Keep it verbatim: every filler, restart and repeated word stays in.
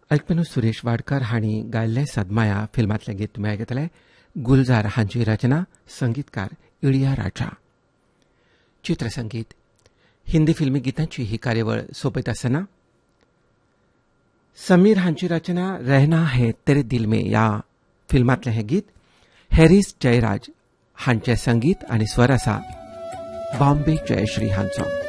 अल्पनो सुरेश वाडकर हांणी गायल्लें सदमाया फिल्मांतलें गीत तुमी आयकतले. गुलजार हांची रचना, संगीतकार इळिया राजा. चित्रसंगीत. हिंदी फिल्मी गितांची ही कार्यावळ सोपयत आसतना समीर हांची रचना रहना है तेरे दिल में ह्या फिल्मांतलें हें गीत हॅरिस जयराज हांचें संगीत आनी स्वर आसा बॉम्बे जयश्री हांचो.